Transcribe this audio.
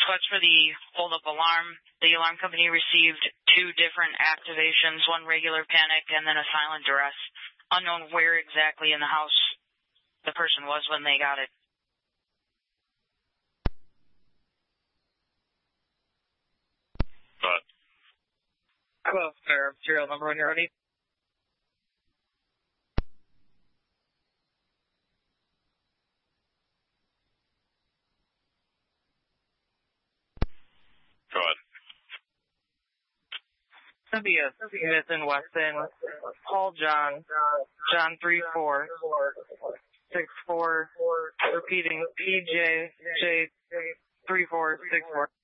dispatch for the hold-up alarm. The alarm company received 2 different activations, one regular panic and then a silent duress. Unknown where exactly in the house the person was when they got it. Hello, sir. Serial number when you're ready. Go ahead. Cynthia Smith in Weston. Paul John 3464. Repeating PJ 3464.